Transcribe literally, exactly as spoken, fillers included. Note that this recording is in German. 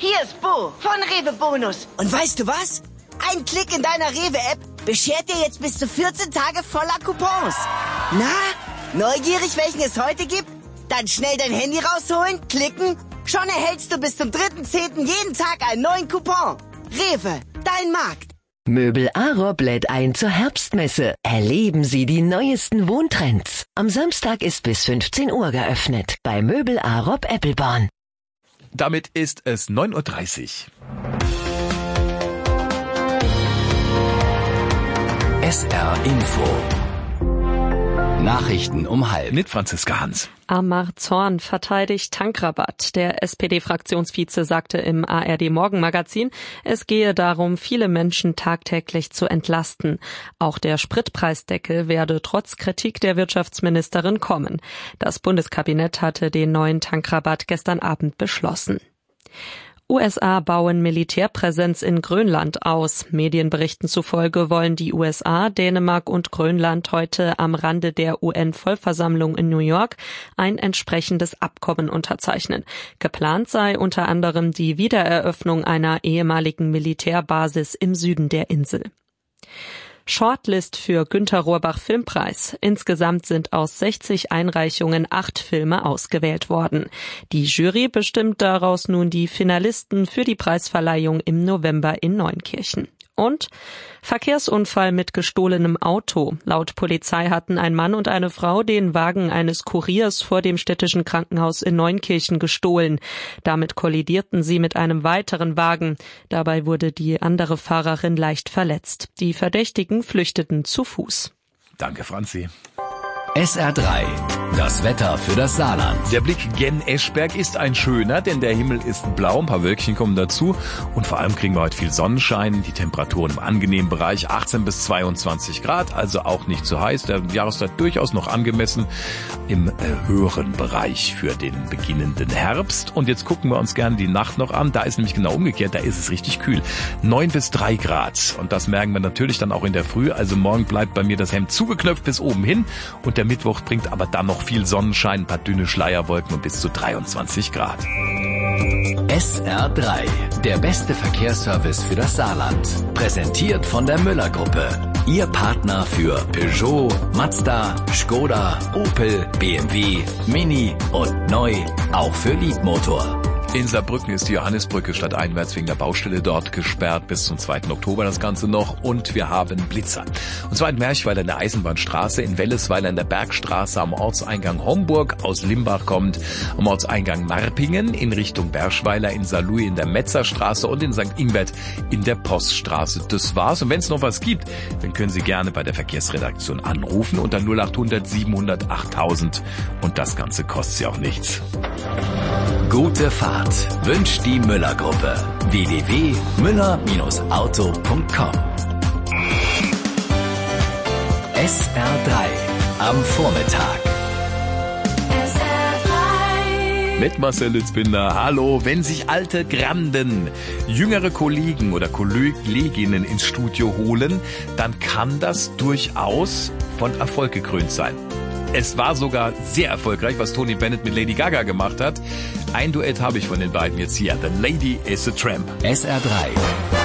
Hier ist Bo von Rewe Bonus. Und weißt du was? Ein Klick in deiner Rewe-App beschert dir jetzt bis zu vierzehn Tage voller Coupons. Na, neugierig, welchen es heute gibt? Dann schnell dein Handy rausholen, klicken. Schon erhältst du bis zum dritten zehnten jeden Tag einen neuen Coupon. Rewe, dein Markt. Möbel Arob lädt ein zur Herbstmesse. Erleben Sie die neuesten Wohntrends. Am Samstag ist bis fünfzehn Uhr geöffnet bei Möbel Arob Eppelborn. Damit ist es neun Uhr dreißig. S R Info. Nachrichten um halb. Mit Franziska Hans. Amar Zorn verteidigt Tankrabatt. Der S P D-Fraktionsvize sagte im A R D-Morgenmagazin, es gehe darum, viele Menschen tagtäglich zu entlasten. Auch der Spritpreisdeckel werde trotz Kritik der Wirtschaftsministerin kommen. Das Bundeskabinett hatte den neuen Tankrabatt gestern Abend beschlossen. U S A bauen Militärpräsenz in Grönland aus. Medienberichten zufolge wollen die U S A, Dänemark und Grönland heute am Rande der U N-Vollversammlung in New York ein entsprechendes Abkommen unterzeichnen. Geplant sei unter anderem die Wiedereröffnung einer ehemaligen Militärbasis im Süden der Insel. Shortlist für Günter Rohrbach Filmpreis. Insgesamt sind aus sechzig Einreichungen acht Filme ausgewählt worden. Die Jury bestimmt daraus nun die Finalisten für die Preisverleihung im November in Neunkirchen. Und Verkehrsunfall mit gestohlenem Auto. Laut Polizei hatten ein Mann und eine Frau den Wagen eines Kuriers vor dem städtischen Krankenhaus in Neunkirchen gestohlen. Damit kollidierten sie mit einem weiteren Wagen. Dabei wurde die andere Fahrerin leicht verletzt. Die Verdächtigen flüchteten zu Fuß. Danke, Franzi. S R drei. Das Wetter für das Saarland. Der Blick gen Eschberg ist ein schöner, denn der Himmel ist blau, ein paar Wölkchen kommen dazu und vor allem kriegen wir heute viel Sonnenschein, die Temperaturen im angenehmen Bereich achtzehn bis zweiundzwanzig Grad, also auch nicht zu heiß, der Jahreszeit durchaus noch angemessen im äh, höheren Bereich für den beginnenden Herbst. Und jetzt gucken wir uns gerne die Nacht noch an, da ist nämlich genau umgekehrt, da ist es richtig kühl, neun bis drei Grad und das merken wir natürlich dann auch in der Früh, also morgen bleibt bei mir das Hemd zugeknöpft bis oben hin und der Mittwoch bringt aber dann noch viel Sonnenschein, ein paar dünne Schleierwolken und bis zu dreiundzwanzig Grad. S R drei, der beste Verkehrsservice für das Saarland. Präsentiert von der Müller-Gruppe. Ihr Partner für Peugeot, Mazda, Skoda, Opel, B M W, Mini und neu, auch für Leadmotor. In Saarbrücken ist die Johannisbrücke stadteinwärts wegen der Baustelle dort gesperrt bis zum zweiten Oktober das Ganze noch und wir haben Blitzer. Und zwar in Merchweiler in der Eisenbahnstraße, in Wellesweiler in der Bergstraße am Ortseingang Homburg, aus Limbach kommt am Ortseingang Marpingen, in Richtung Berschweiler, in Saarlouis in der Metzerstraße und in Sankt Ingbert in der Poststraße. Das war's und wenn es noch was gibt, dann können Sie gerne bei der Verkehrsredaktion anrufen unter null achthundert siebenhundert achttausend und das Ganze kostet Sie auch nichts. Gute Fahrt wünscht die Müller-Gruppe. w w w punkt müller Bindestrich auto punkt com. S R drei am Vormittag. Mit Marcel Lützbinder. Hallo, wenn sich alte Granden jüngere Kollegen oder Kolleginnen ins Studio holen, dann kann das durchaus von Erfolg gekrönt sein. Es war sogar sehr erfolgreich, was Tony Bennett mit Lady Gaga gemacht hat. Ein Duett habe ich von den beiden jetzt hier. The Lady is a Tramp. S R drei.